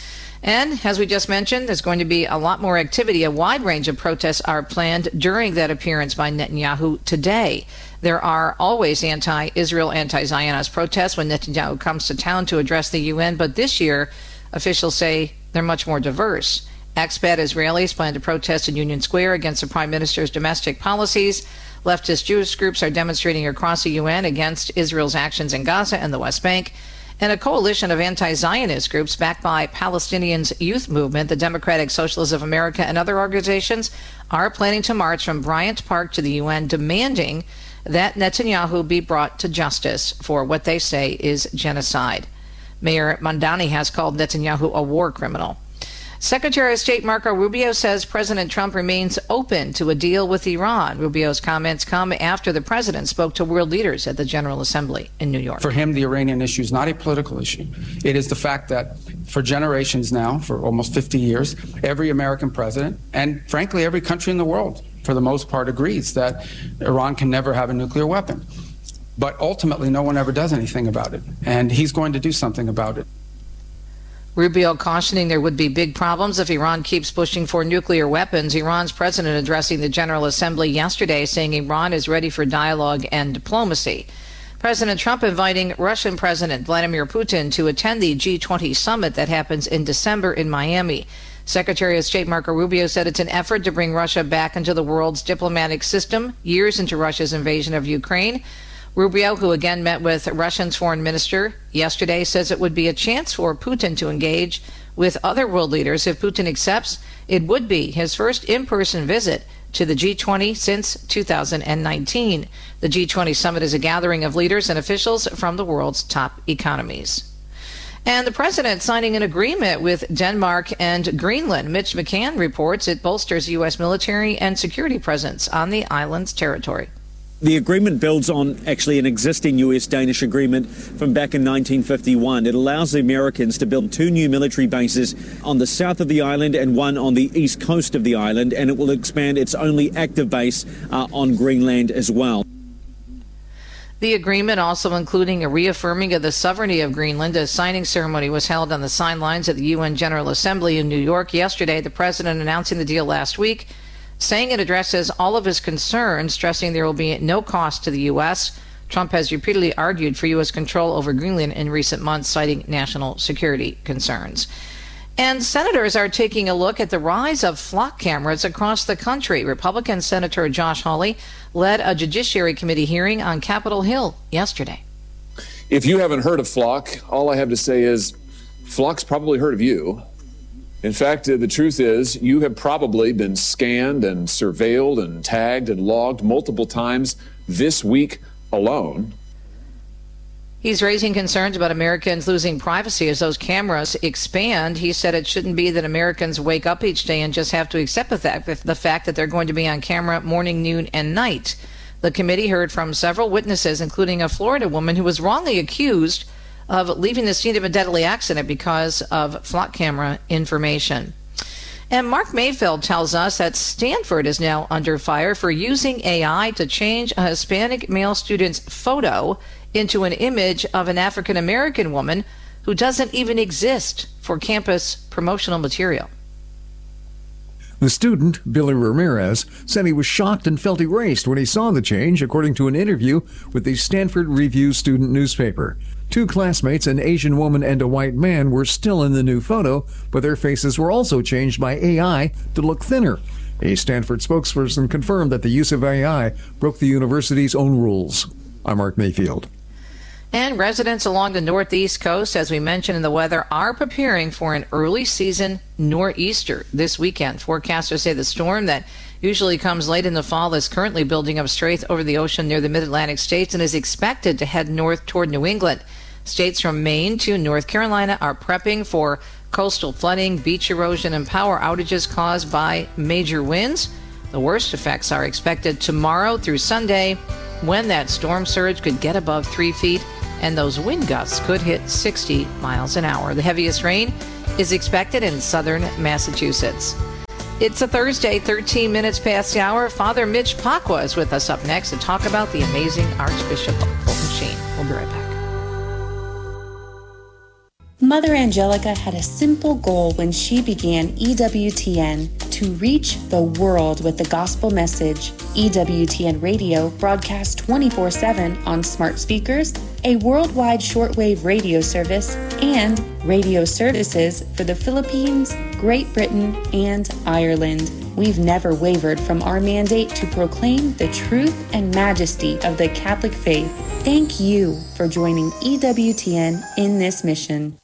And as we just mentioned, there's going to be a lot more activity. A wide range of protests are planned during that appearance by Netanyahu today. There are always anti-Israel, anti-Zionist protests when Netanyahu comes to town to address the U N, but this year, officials say they're much more diverse. Expat Israelis plan to protest in Union Square against the Prime Minister's domestic policies. Leftist Jewish groups are demonstrating across the U N against Israel's actions in Gaza and the West Bank. And a coalition of anti-Zionist groups backed by Palestinians' youth movement, the Democratic Socialists of America, and other organizations are planning to march from Bryant Park to the U N, demanding that Netanyahu be brought to justice for what they say is genocide. Mayor Mamdani has called Netanyahu a war criminal. Secretary of State Marco Rubio says President Trump remains open to a deal with Iran. Rubio's comments come after the president spoke to world leaders at the General Assembly in New York. For him, the Iranian issue is not a political issue. It is the fact that for generations now, for almost fifty years, every American president, and frankly every country in the world, for the most part, agrees that Iran can never have a nuclear weapon. But ultimately, no one ever does anything about it. And he's going to do something about it. Rubio cautioning there would be big problems if Iran keeps pushing for nuclear weapons. Iran's president addressing the General Assembly yesterday saying Iran is ready for dialogue and diplomacy. President Trump inviting Russian President Vladimir Putin to attend the G twenty summit that happens in December in Miami. Secretary of State Marco Rubio said it's an effort to bring Russia back into the world's diplomatic system years into Russia's invasion of Ukraine. Rubio, who again met with Russia's foreign minister yesterday, says it would be a chance for Putin to engage with other world leaders. If Putin accepts, it would be his first in-person visit to the G twenty since two thousand nineteen. The G twenty summit is a gathering of leaders and officials from the world's top economies. And the president signing an agreement with Denmark and Greenland. Mitch McCann reports it bolsters U S military and security presence on the island's territory. The agreement builds on actually an existing U S-Danish agreement from back in nineteen fifty-one. It allows the Americans to build two new military bases on the south of the island and one on the east coast of the island, and it will expand its only active base uh, on Greenland as well. The agreement also including a reaffirming of the sovereignty of Greenland. A signing ceremony was held on the sidelines at the U N General Assembly in New York yesterday. The president announcing the deal last week, saying it addresses all of his concerns, stressing there will be no cost to the U S. Trump has repeatedly argued for U S control over Greenland in recent months, citing national security concerns. And senators are taking a look at the rise of flock cameras across the country. Republican Senator Josh Hawley led a Judiciary Committee hearing on Capitol Hill yesterday. If you haven't heard of Flock, all I have to say is Flock's probably heard of you. In fact, uh, the truth is you have probably been scanned and surveilled and tagged and logged multiple times this week alone. He's raising concerns about Americans losing privacy as those cameras expand. He said it shouldn't be that Americans wake up each day and just have to accept the fact, the fact that they're going to be on camera morning, noon, and night. The committee heard from several witnesses, including a Florida woman who was wrongly accused of leaving the scene of a deadly accident because of flock camera information. And Mark Mayfield tells us that Stanford is now under fire for using A I to change a Hispanic male student's photo into an image of an African American woman who doesn't even exist for campus promotional material. The student, Billy Ramirez, said he was shocked and felt erased when he saw the change, according to an interview with the Stanford Review student newspaper. Two classmates, an Asian woman and a white man, were still in the new photo, but their faces were also changed by A I to look thinner. A Stanford spokesperson confirmed that the use of A I broke the university's own rules. I'm Mark Mayfield. And residents along the northeast coast, as we mentioned in the weather, are preparing for an early season nor'easter this weekend. Forecasters say the storm that usually comes late in the fall is currently building up strength over the ocean near the mid-Atlantic states and is expected to head north toward New England. States from Maine to North Carolina are prepping for coastal flooding, beach erosion, and power outages caused by major winds. The worst effects are expected tomorrow through Sunday, when that storm surge could get above three feet and those wind gusts could hit sixty miles an hour. The heaviest rain is expected in southern Massachusetts. It's a Thursday, thirteen minutes past the hour. Father Mitch Pacwa is with us up next to talk about the amazing Archbishop of Fulton Sheen. We'll be right back. Mother Angelica had a simple goal when she began E W T N: to reach the world with the gospel message. E W T N Radio broadcasts twenty-four seven on smart speakers, a worldwide shortwave radio service, and radio services for the Philippines, Great Britain, and Ireland. We've never wavered from our mandate to proclaim the truth and majesty of the Catholic faith. Thank you for joining E W T N in this mission.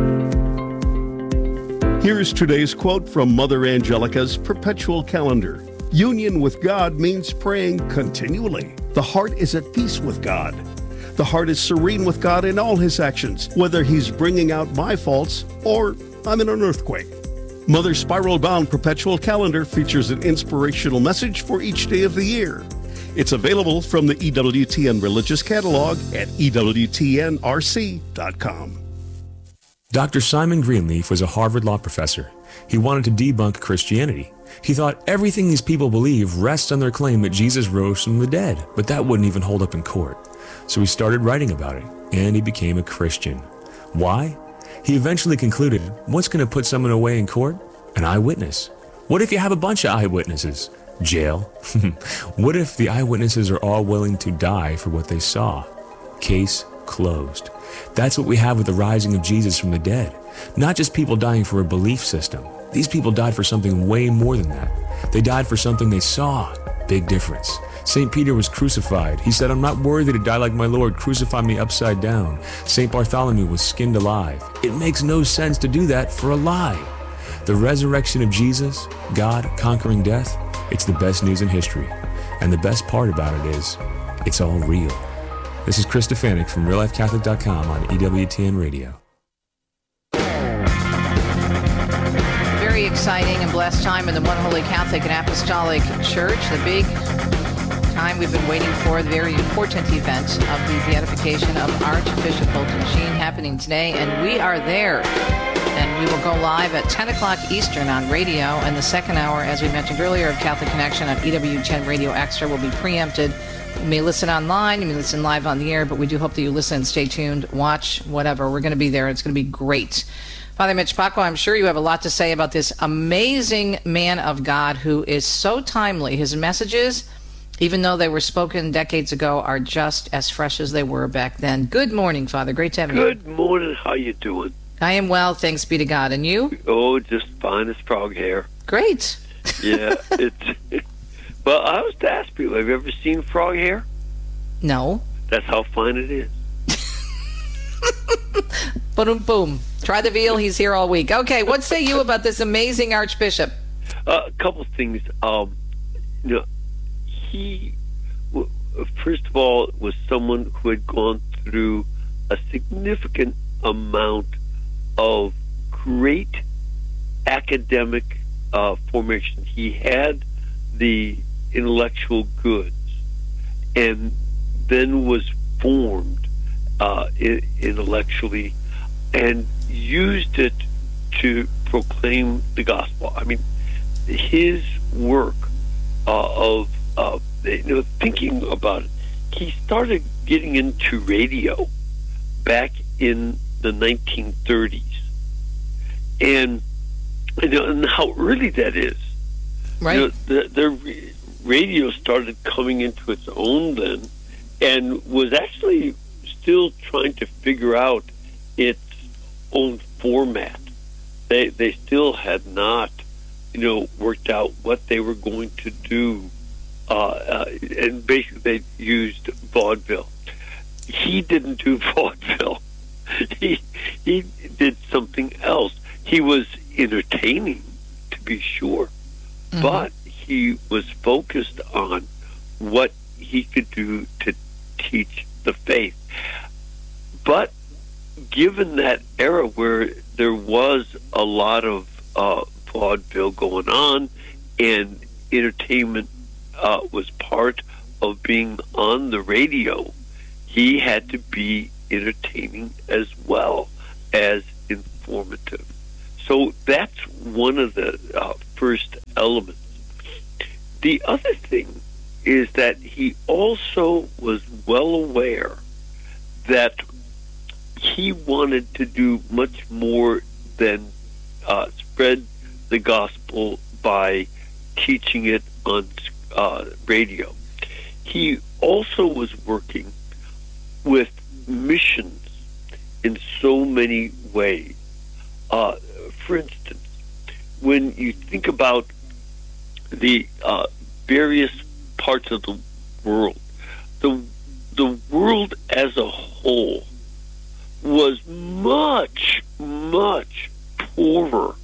Here's today's quote from Mother Angelica's perpetual calendar. Union with God means praying continually. The heart is at peace with God. The heart is serene with God in all his actions, whether he's bringing out my faults or I'm in an earthquake. Mother's spiral-bound perpetual calendar features an inspirational message for each day of the year. It's available from the E W T N Religious Catalog at E W T N R C dot com. Doctor Simon Greenleaf was a Harvard law professor. He wanted to debunk Christianity. He thought everything these people believe rests on their claim that Jesus rose from the dead, but that wouldn't even hold up in court. So he started writing about it, and he became a Christian. Why? He eventually concluded, what's going to put someone away in court? An eyewitness. What if you have a bunch of eyewitnesses? Jail. What if the eyewitnesses are all willing to die for what they saw? Case closed. That's what we have with the rising of Jesus from the dead. Not just people dying for a belief system. These people died for something way more than that. They died for something they saw. Big difference. Saint Peter was crucified. He said, I'm not worthy to die like my Lord. Crucify me upside down. Saint Bartholomew was skinned alive. It makes no sense to do that for a lie. The resurrection of Jesus, God conquering death, it's the best news in history. And the best part about it is, it's all real. This is Chris Stefanik from real life catholic dot com on E W T N Radio. Very exciting and blessed time in the One Holy Catholic and Apostolic Church. The big time we've been waiting for, the very important event of the beatification of Archbishop Fulton Sheen happening today, and we are there. And we will go live at ten o'clock Eastern on radio, and the second hour, as we mentioned earlier, of Catholic Connection on E W T N Radio Extra will be preempted. You may listen online, you may listen live on the air, but we do hope that you listen, stay tuned, watch, whatever. We're going to be there. It's going to be great. Father Mitch Pacwa, I'm sure you have a lot to say about this amazing man of God who is so timely. His messages, even though they were spoken decades ago, are just as fresh as they were back then. Good morning, Father. Great to have you. Good morning. How you doing? I am well, thanks be to God. And you? Oh, just fine as frog hair. Great. Yeah, it's... Well, I was to ask people, have you ever seen frog hair? No. That's how fine it is. Boom, boom. Try the veal. He's here all week. Okay, what say you about this amazing Archbishop? Uh, a couple things. Um, you know, he, w- first of all, was someone who had gone through a significant amount of great academic uh, formation. He had the intellectual goods, and then was formed uh, intellectually, and used it to proclaim the gospel. I mean, his work uh, of uh, you know thinking about it, he started getting into radio back in the nineteen thirties, and you know, and how early that is. Right. You know, the, the radio started coming into its own then, and was actually still trying to figure out its own format. They they still had not, you know, worked out what they were going to do, uh, uh, and basically they used vaudeville. he didn't do vaudeville. He he did something else. He was entertaining, to be sure, mm-hmm. but he was focused on what he could do to teach the faith. But given that era where there was a lot of uh, vaudeville going on and entertainment uh, was part of being on the radio, he had to be entertaining as well as informative. So that's one of the uh, first elements. The other thing is that he also was well aware that he wanted to do much more than uh, spread the gospel by teaching it on uh, radio. He also was working with missions in so many ways. Uh, for instance, when you think about the uh, various parts of the world, the the world as a whole was much, much poorer.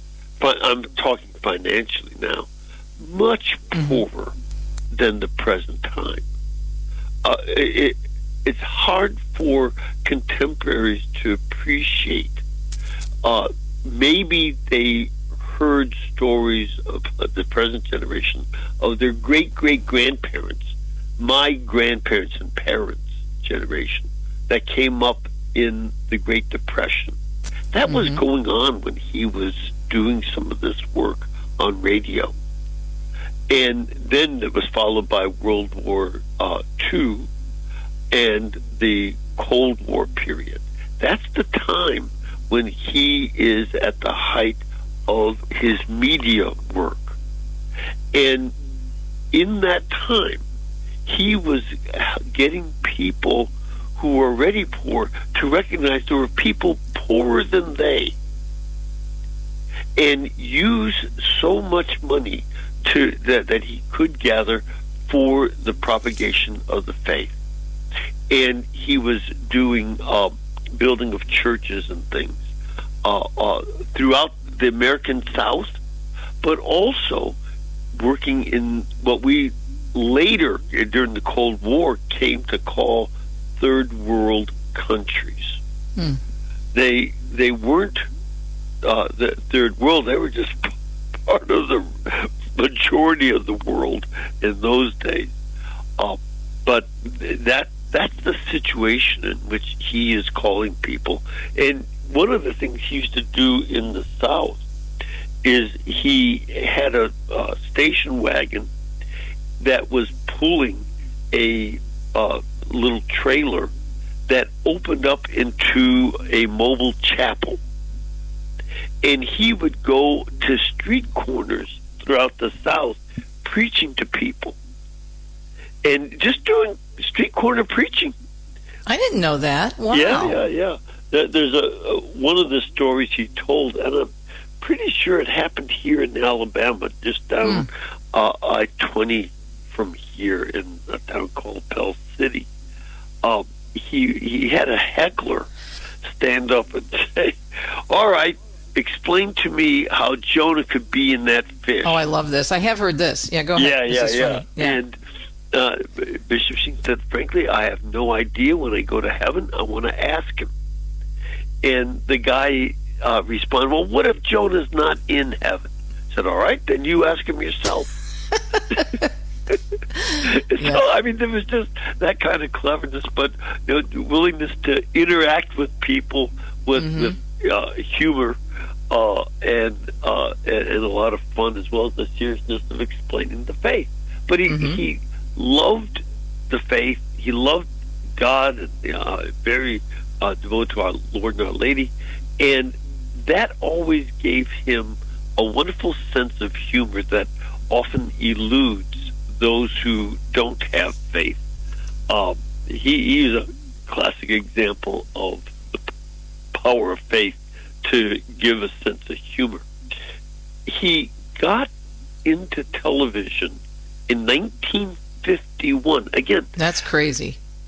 I'm talking financially now, much poorer than the present time. Uh, it, it's hard for contemporaries to appreciate. Uh, maybe they heard stories of, of the present generation, of their great-great-grandparents, my grandparents and parents' generation, that came up in the Great Depression. That mm-hmm. was going on when he was doing some of this work on radio. And then it was followed by World War uh, Two and the Cold War period. That's the time when he is at the height of his media work. And in that time, he was getting people who were already poor to recognize there were people poorer than they, and use so much money to that, that he could gather for the propagation of the faith. And he was doing uh, building of churches and things uh, uh, throughout the American South, but also working in what we later, during the Cold War, came to call third world countries. Hmm. They they weren't uh, the third world. They were just part of the majority of the world in those days. Uh, but that that's the situation in which he is calling people. And one of the things he used to do in the South is he had a uh, station wagon that was pulling a uh, little trailer that opened up into a mobile chapel. And he would go to street corners throughout the South preaching to people. And just doing street corner preaching. I didn't know that. Wow. Yeah, yeah, yeah. There's a, a one of the stories he told, and I'm pretty sure it happened here in Alabama, just down mm. uh, I twenty from here in a town called Pell City. Um, he he had a heckler stand up and say, "All right, explain to me how Jonah could be in that fish." Oh, I love this. I have heard this. Yeah, go ahead. Yeah, this yeah, is yeah. yeah. And uh, Bishop Sheen said, "Frankly, I have no idea. When I go to heaven, I want to ask him." And the guy uh, responded, "Well, what if Jonah's not in heaven?" I said, "All right, then you ask him yourself." Yeah. So, I mean, there was just that kind of cleverness, but you know, willingness to interact with people with, mm-hmm. with uh, humor uh, and, uh, and and a lot of fun, as well as the seriousness of explaining the faith. But he mm-hmm. he loved the faith. He loved God, and uh, very uh, devoted to our Lord and Our Lady, and that always gave him a wonderful sense of humor that often eludes those who don't have faith. Um, he, he is a classic example of the power of faith to give a sense of humor. He got into television in nineteen fifty-one. Again, that's crazy.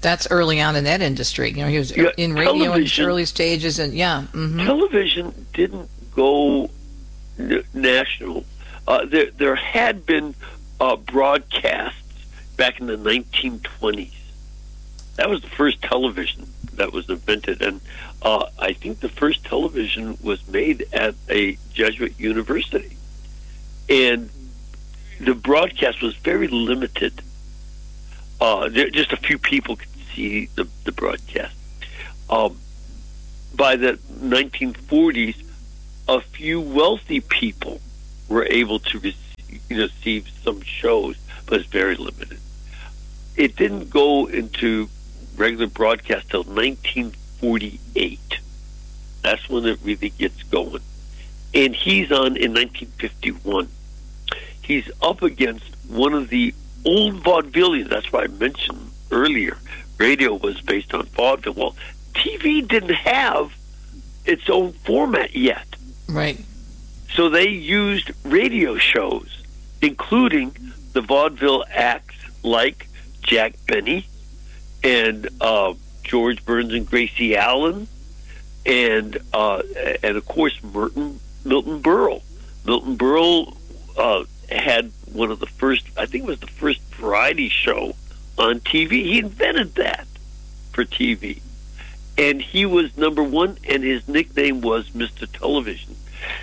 That's early on in that industry. You know, he was Yeah, in radio in its television- early stages, and yeah. Mm-hmm. Television didn't go n- national. Uh, there, there had been uh, broadcasts back in the nineteen twenties. That was the first television that was invented, and uh, I think the first television was made at a Jesuit university. And the broadcast was very limited. Uh, there, just a few people could see the, the broadcast. Um, by the nineteen forties, a few wealthy people were able to receive, you know, receive some shows, but it's very limited. It didn't go into regular broadcast till nineteen forty-eight. That's when it really gets going. And he's on in nineteen fifty-one. He's up against one of the old vaudevillians. That's why I mentioned earlier, radio was based on vaudeville. Well, T V didn't have its own format yet. Right. So they used radio shows, including the vaudeville acts like Jack Benny and uh, George Burns and Gracie Allen, and uh, and of course Milton Milton Berle. Milton Berle uh, had one of the first, I think it was the first variety show on T V. He invented that for T V, and he was number one, and his nickname was Mister Television.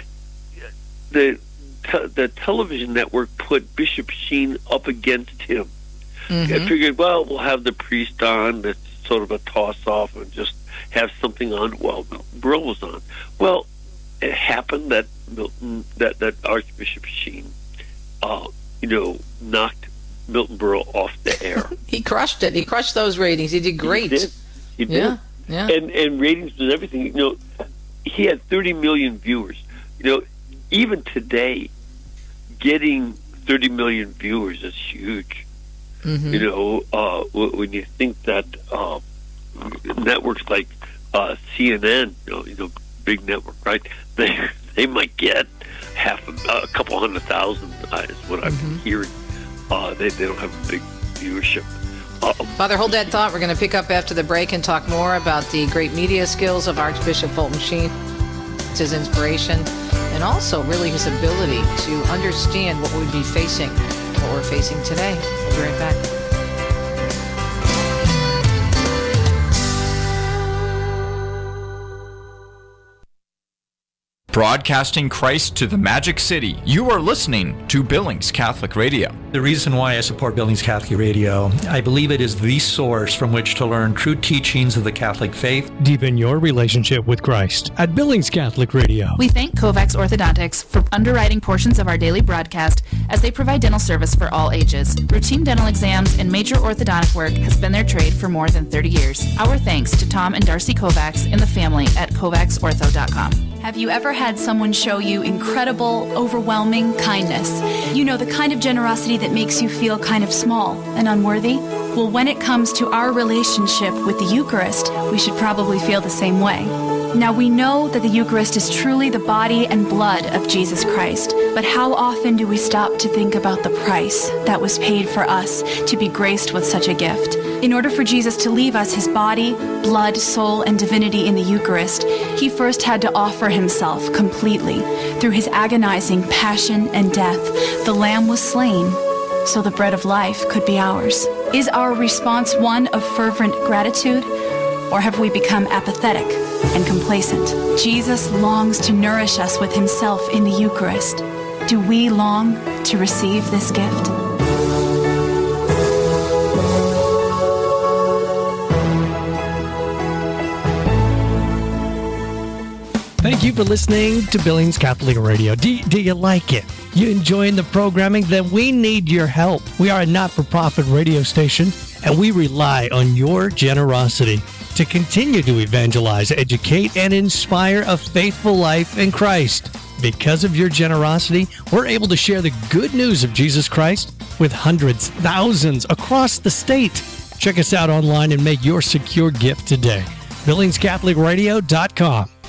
The te- the television network put Bishop Sheen up against him. Mm-hmm. I figured, well, we'll have the priest on. That's sort of a toss-off, and just have something on. Well, Berle was on. Well, it happened that Milton, that that Archbishop Sheen, uh, you know, knocked Milton Berle off the air. He crushed it. He crushed those ratings. He did great. He did. He did. Yeah, yeah. And and ratings was everything. You know, he had thirty million viewers. You know, even today, getting thirty million viewers is huge. Mm-hmm. You know, uh, when you think that uh, networks like uh, C N N, you know, you know, big network, right? They they might get half a, a couple hundred thousand. Uh, is what I'm Mm-hmm. hearing. Uh, they they don't have a big viewership. Uh, Father, hold that thought. We're going to pick up after the break and talk more about the great media skills of Archbishop Fulton Sheen, his inspiration, and also really his ability to understand what we'd be facing, what we're facing today. We'll be right back. Broadcasting Christ to the Magic City, you are listening to Billings Catholic Radio. The reason why I support Billings Catholic Radio, I believe it is the source from which to learn true teachings of the Catholic faith. Deepen your relationship with Christ at Billings Catholic Radio. We thank Kovacs Orthodontics for underwriting portions of our daily broadcast as they provide dental service for all ages. Routine dental exams and major orthodontic work has been their trade for more than thirty years. Our thanks to Tom and Darcy Kovacs and the family at kovacs ortho dot com. Have you ever had someone show you incredible, overwhelming kindness? You know, the kind of generosity that makes you feel kind of small and unworthy? Well, when it comes to our relationship with the Eucharist, we should probably feel the same way. Now, we know that the Eucharist is truly the body and blood of Jesus Christ, but how often do we stop to think about the price that was paid for us to be graced with such a gift? In order for Jesus to leave us his body, blood, soul, and divinity in the Eucharist, he first had to offer himself completely. Through his agonizing passion and death, the Lamb was slain so the bread of life could be ours. Is our response one of fervent gratitude, or have we become apathetic and complacent? Jesus longs to nourish us with himself in the Eucharist. Do we long to receive this gift? Thank you for listening to Billings Catholic Radio. Do, do you like it? You enjoying the programming? Then we need your help. We are a not-for-profit radio station, and we rely on your generosity to continue to evangelize, educate, and inspire a faithful life in Christ. Because of your generosity, we're able to share the good news of Jesus Christ with hundreds, thousands across the state. Check us out online and make your secure gift today. Billings Catholic Radio dot com.